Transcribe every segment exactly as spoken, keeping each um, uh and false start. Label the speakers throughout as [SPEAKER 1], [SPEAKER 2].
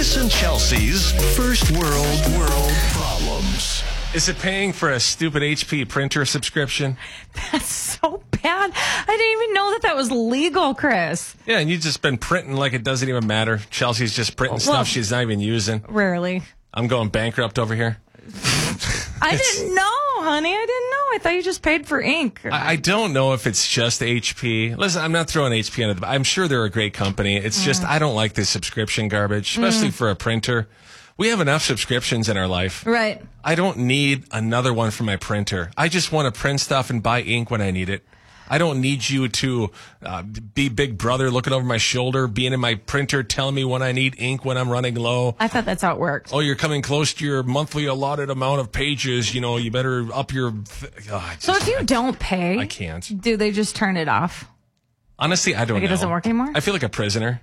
[SPEAKER 1] Chris and Chelsea's First World World Problems.
[SPEAKER 2] Is it paying for a stupid H P printer subscription?
[SPEAKER 3] That's so bad. I didn't even know that that was legal, Chris.
[SPEAKER 2] Yeah, and you've just been printing like it doesn't even matter. Chelsea's just printing
[SPEAKER 3] Well,
[SPEAKER 2] stuff she's not even using.
[SPEAKER 3] Rarely.
[SPEAKER 2] I'm going bankrupt over here.
[SPEAKER 3] I didn't know, honey. I didn't know. I thought you just paid for ink.
[SPEAKER 2] I, I don't know if it's just H P. Listen, I'm not throwing H P under the... I'm sure they're a great company. It's mm. just I don't like this subscription garbage, especially mm. for a printer. We have enough subscriptions in our life.
[SPEAKER 3] Right.
[SPEAKER 2] I don't need another one for my printer. I just want to print stuff and buy ink when I need it. I don't need you to uh, be big brother looking over my shoulder, being in my printer, telling me when I need ink, when I'm running low.
[SPEAKER 3] I thought that's how it worked.
[SPEAKER 2] Oh, you're coming close to your monthly allotted amount of pages. You know, you better up your... Th- oh, just,
[SPEAKER 3] so if you don't pay...
[SPEAKER 2] I can't.
[SPEAKER 3] Do they just turn it off?
[SPEAKER 2] Honestly, I don't
[SPEAKER 3] like
[SPEAKER 2] know.
[SPEAKER 3] It doesn't work anymore?
[SPEAKER 2] I feel like a prisoner.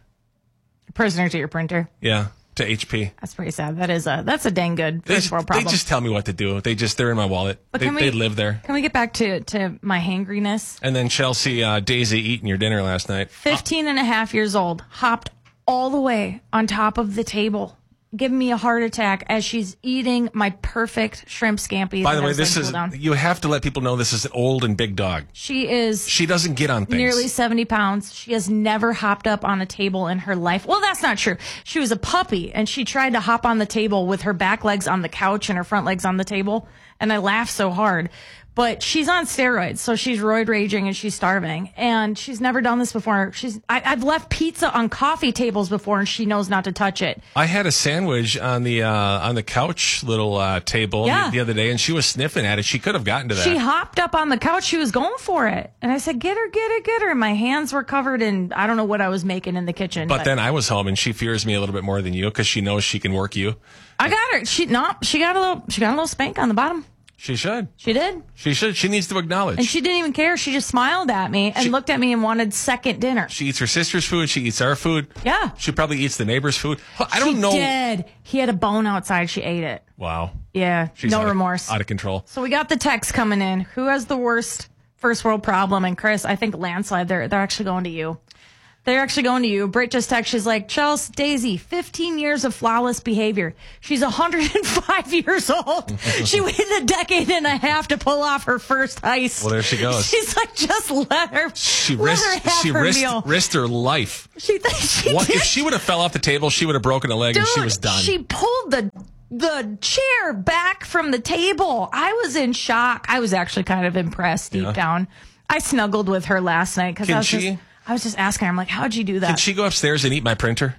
[SPEAKER 3] A prisoner to your printer?
[SPEAKER 2] Yeah. To H P.
[SPEAKER 3] That's pretty sad. That is a that's a dang good
[SPEAKER 2] They
[SPEAKER 3] first
[SPEAKER 2] just,
[SPEAKER 3] world problem.
[SPEAKER 2] they just tell me what to do. They just they're in my wallet. They,
[SPEAKER 3] we,
[SPEAKER 2] they live there.
[SPEAKER 3] Can we get back to, to my hangriness?
[SPEAKER 2] And then Chelsea uh, Daisy eating your dinner last night.
[SPEAKER 3] Fifteen and a half years old, hopped all the way on top of the table, giving me a heart attack as she's eating my perfect shrimp scampi.
[SPEAKER 2] By the way, this is
[SPEAKER 3] down.
[SPEAKER 2] You have to let people know this is an old and big dog.
[SPEAKER 3] She is.
[SPEAKER 2] She doesn't get on things.
[SPEAKER 3] Nearly seventy pounds. She has never hopped up on a table in her life. Well, that's not true. She was a puppy, and she tried to hop on the table with her back legs on the couch and her front legs on the table, and I laughed so hard. But she's on steroids, so she's roid raging and she's starving. And she's never done this before. She's I, I've left pizza on coffee tables before, and she knows not to touch it.
[SPEAKER 2] I had a sandwich on the uh, on the couch little uh, table
[SPEAKER 3] yeah.
[SPEAKER 2] the, the other day, and she was sniffing at it. She could have gotten to that.
[SPEAKER 3] She hopped up on the couch. She was going for it. And I said, get her, get her, get her. And my hands were covered in, I don't know what I was making in the kitchen.
[SPEAKER 2] But,
[SPEAKER 3] but
[SPEAKER 2] then I was home, and she fears me a little bit more than you because she knows she can work you.
[SPEAKER 3] I got her. She no, she got a little, she got a little spank on the bottom.
[SPEAKER 2] She should.
[SPEAKER 3] She did.
[SPEAKER 2] She should. She needs to acknowledge.
[SPEAKER 3] And she didn't even care. She just smiled at me and
[SPEAKER 2] she,
[SPEAKER 3] looked at me and wanted second dinner.
[SPEAKER 2] She eats her sister's food. She eats our food.
[SPEAKER 3] Yeah.
[SPEAKER 2] She probably eats the neighbor's food. I don't
[SPEAKER 3] she
[SPEAKER 2] know.
[SPEAKER 3] She did. He had a bone outside. She ate it.
[SPEAKER 2] Wow.
[SPEAKER 3] Yeah.
[SPEAKER 2] She's
[SPEAKER 3] no
[SPEAKER 2] out
[SPEAKER 3] remorse.
[SPEAKER 2] Of, out of control.
[SPEAKER 3] So we got the text coming in. Who has the worst first world problem? And Chris, I think landslide. They're they're actually going to you. They're actually going to you. Britt just texted. She's like, Chelsea, Daisy, fifteen years of flawless behavior. She's one hundred five years old. She waited a decade and a half to pull off her first heist.
[SPEAKER 2] Well, there she goes.
[SPEAKER 3] She's like, just let her.
[SPEAKER 2] She
[SPEAKER 3] let
[SPEAKER 2] risked.
[SPEAKER 3] her have
[SPEAKER 2] she
[SPEAKER 3] her
[SPEAKER 2] risked,
[SPEAKER 3] meal.
[SPEAKER 2] risked her life.
[SPEAKER 3] She, th- she
[SPEAKER 2] what,
[SPEAKER 3] did.
[SPEAKER 2] if she would have fell off the table, she would have broken a leg,
[SPEAKER 3] Dude,
[SPEAKER 2] and she was done.
[SPEAKER 3] She pulled the the chair back from the table. I was in shock. I was actually kind of impressed deep
[SPEAKER 2] yeah.
[SPEAKER 3] down. I snuggled with her last night because I was
[SPEAKER 2] she?
[SPEAKER 3] just. I was just asking her, I'm like, how'd you do that?
[SPEAKER 2] Can she go upstairs and eat my printer?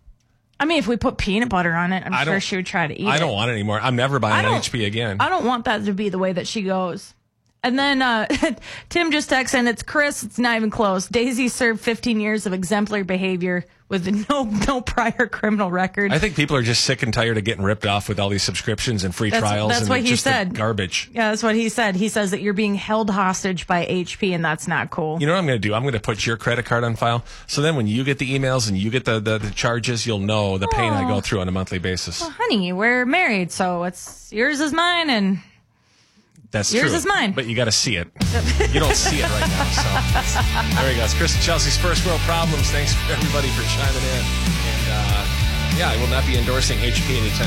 [SPEAKER 3] I mean, if we put peanut butter on it, I'm
[SPEAKER 2] I
[SPEAKER 3] sure she would try to eat it.
[SPEAKER 2] I don't want it anymore. I'm never buying an H P again.
[SPEAKER 3] I don't want that to be the way that she goes. And then uh, Tim just texted, and it's Chris. It's not even close. Daisy served fifteen years of exemplary behavior with no no prior criminal record.
[SPEAKER 2] I think people are just sick and tired of getting ripped off with all these subscriptions and free
[SPEAKER 3] that's,
[SPEAKER 2] trials.
[SPEAKER 3] That's
[SPEAKER 2] and
[SPEAKER 3] what he
[SPEAKER 2] just
[SPEAKER 3] said.
[SPEAKER 2] Garbage.
[SPEAKER 3] Yeah, that's what he said. He says that you're being held hostage by H P, and that's not cool.
[SPEAKER 2] You know what I'm going to do? I'm going to put your credit card on file. So then when you get the emails and you get the, the, the charges, you'll know the pain
[SPEAKER 3] oh.
[SPEAKER 2] I go through on a monthly basis.
[SPEAKER 3] Well, honey, we're married, so it's yours is mine, and
[SPEAKER 2] that's
[SPEAKER 3] yours
[SPEAKER 2] true.
[SPEAKER 3] is mine.
[SPEAKER 2] But you got to see it. You don't see it right now. So there we go. It's Chris and Chelsea's First World Problems. Thanks for everybody for chiming in. And uh, yeah, I will not be endorsing H P anytime